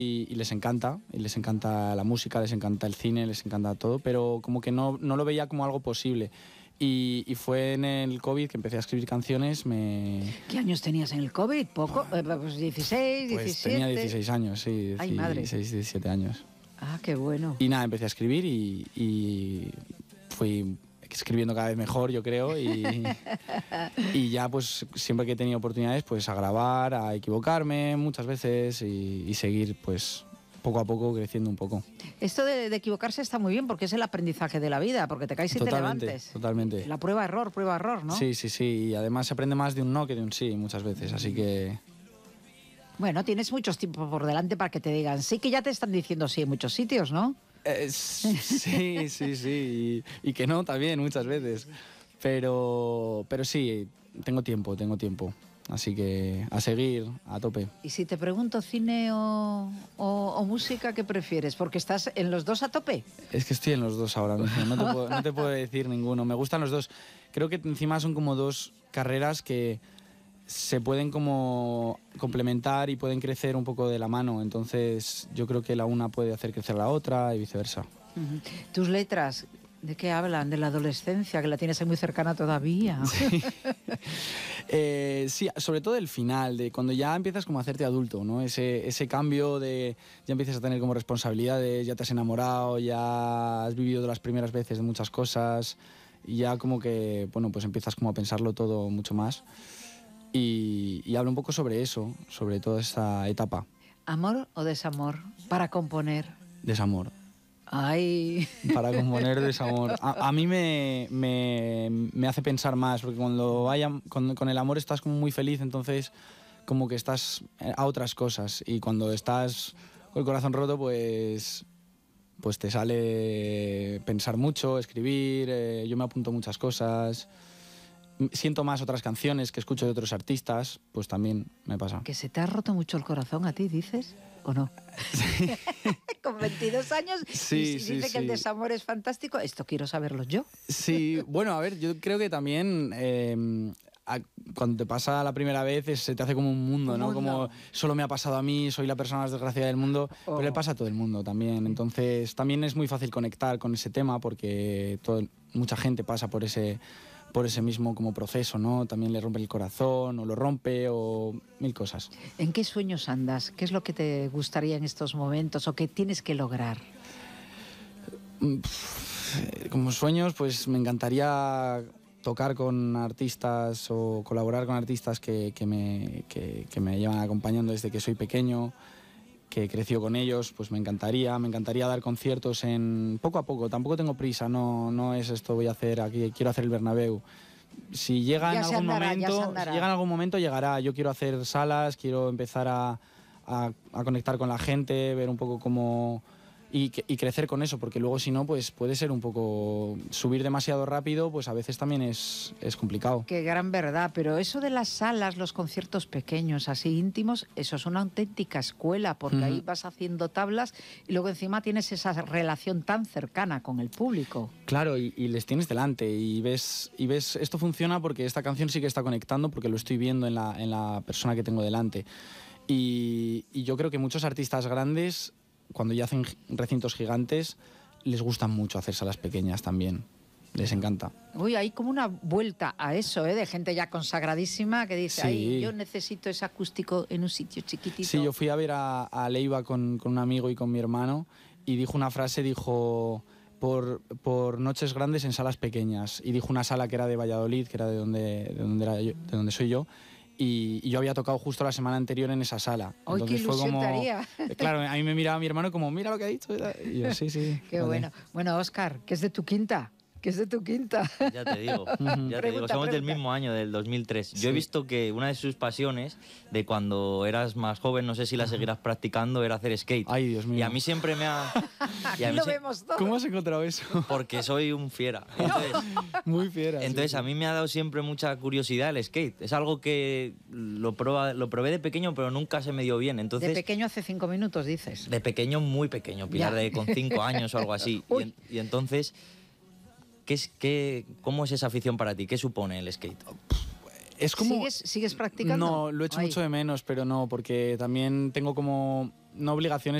y les encanta la música, les encanta el cine, les encanta todo, pero como que no lo veía como algo posible. Y fue en el COVID que empecé a escribir canciones. ¿Qué años tenías en el COVID? ¿Poco? Pues 16, 17... Pues tenía 16 años, sí. Ay, madre. 16, 17 años. Ah, qué bueno. Y nada, empecé a escribir y fui escribiendo cada vez mejor, yo creo, y ya pues siempre que he tenido oportunidades pues a grabar, a equivocarme muchas veces y seguir pues poco a poco creciendo un poco. Esto de equivocarse está muy bien porque es el aprendizaje de la vida, porque te caes y te levantes. Totalmente. La prueba-error, ¿no? Sí, y además se aprende más de un no que de un sí muchas veces, así que... Bueno, tienes muchos tiempos por delante para que te digan sí, que ya te están diciendo sí en muchos sitios, ¿no? Sí, y que no también muchas veces, pero sí, tengo tiempo, así que a seguir, a tope. Y si te pregunto cine o música, ¿qué prefieres? Porque estás en los dos a tope. Es que estoy en los dos ahora mismo, no te puedo decir ninguno, me gustan los dos, creo que encima son como dos carreras que se pueden como complementar y pueden crecer un poco de la mano, entonces yo creo que la una puede hacer crecer la otra y viceversa. Uh-huh. ¿Tus letras de qué hablan? ¿De la adolescencia, que la tienes ahí muy cercana todavía? Sí. Sí, sobre todo el final, de cuando ya empiezas como a hacerte adulto, ¿no? Ese cambio de ya empiezas a tener como responsabilidades, ya te has enamorado, ya has vivido las primeras veces de muchas cosas y ya como que, bueno, pues empiezas como a pensarlo todo mucho más. Y hablo un poco sobre eso, sobre toda esta etapa. ¿Amor o desamor para componer? Desamor. Ay. Para componer desamor. A mí me hace pensar más, porque con el amor estás como muy feliz, entonces como que estás a otras cosas. Y cuando estás con el corazón roto, pues te sale pensar mucho, escribir, yo me apunto muchas cosas. Siento más otras canciones que escucho de otros artistas, pues también me pasa. ¿Que se te ha roto mucho el corazón a ti, dices? ¿O no? Sí. Con 22 años sí, y dice que el desamor es fantástico. Esto quiero saberlo yo. Sí, bueno, a ver, yo creo que también cuando te pasa la primera vez se te hace como un mundo, ¿no? Como solo me ha pasado a mí, soy la persona más desgraciada del mundo, pero le pasa a todo el mundo también. Entonces también es muy fácil conectar con ese tema porque mucha gente pasa por ese mismo como proceso, ¿no? También le rompe el corazón o lo rompe o mil cosas. ¿En qué sueños andas? ¿Qué es lo que te gustaría en estos momentos o qué tienes que lograr? Como sueños, pues me encantaría tocar con artistas o colaborar con artistas que me llevan acompañando desde que soy pequeño, que creció con ellos, pues me encantaría dar conciertos poco a poco, tampoco tengo prisa, no es esto voy a hacer aquí, quiero hacer el Bernabéu. Si llega en algún momento llegará, yo quiero hacer salas, quiero empezar a conectar con la gente, ver un poco cómo y crecer con eso, porque luego si no, pues puede ser un poco subir demasiado rápido, pues a veces también es complicado. Qué gran verdad, pero eso de las salas, los conciertos pequeños, así íntimos, eso es una auténtica escuela, porque ahí vas haciendo tablas y luego encima tienes esa relación tan cercana con el público. Claro, y les tienes delante y ves, esto funciona porque esta canción sí que está conectando, porque lo estoy viendo en la persona que tengo delante. Y yo creo que muchos artistas grandes, cuando ya hacen recintos gigantes, les gustan mucho hacer salas pequeñas también. Les encanta. Uy, hay como una vuelta a eso, de gente ya consagradísima que dice, sí. Ay, yo necesito ese acústico en un sitio chiquitito. Sí, yo fui a ver a Leiva con un amigo y con mi hermano y dijo una frase, por noches grandes en salas pequeñas. Y dijo una sala que era de Valladolid, que era de donde soy yo. Y yo había tocado justo la semana anterior en esa sala. ¡Ay, entonces qué ilusión fue como, te haría! Claro, a mí me miraba mi hermano como, mira lo que ha dicho. Y yo, sí. Qué vale. Bueno. Bueno, Óscar, ¿qué es de tu quinta? ¿Qué es de tu quinta? Ya te digo, somos del mismo año, del 2003. Sí. Yo he visto que una de sus pasiones, de cuando eras más joven, no sé si la seguirás practicando, era hacer skate. Ay, Dios mío. Y a mí siempre me ha... Aquí lo vemos todo. ¿Cómo has encontrado eso? Porque soy un fiera. Entonces, muy fiera. Entonces sí. A mí me ha dado siempre mucha curiosidad el skate. Es algo que lo probé de pequeño, pero nunca se me dio bien. Entonces, de pequeño hace 5 minutos, dices. De pequeño, muy pequeño, Pilar, con 5 años o algo así. Y entonces... ¿Cómo es esa afición para ti? ¿Qué supone el skate? Es como... ¿Sigues practicando? No, lo he hecho mucho de menos, pero no, porque también tengo como no obligaciones,